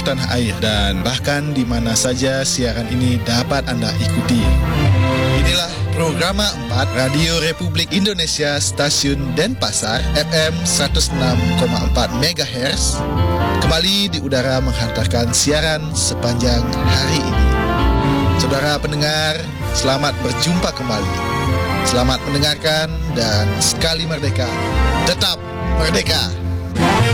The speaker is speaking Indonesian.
tanah air dan bahkan di mana saja siaran ini dapat Anda ikuti. Inilah Programa 4 Radio Republik Indonesia Stasiun Denpasar FM 106,4 MHz kembali di udara menghantarkan siaran sepanjang hari ini. Saudara pendengar, selamat berjumpa kembali. Selamat mendengarkan dan sekali merdeka, tetap merdeka.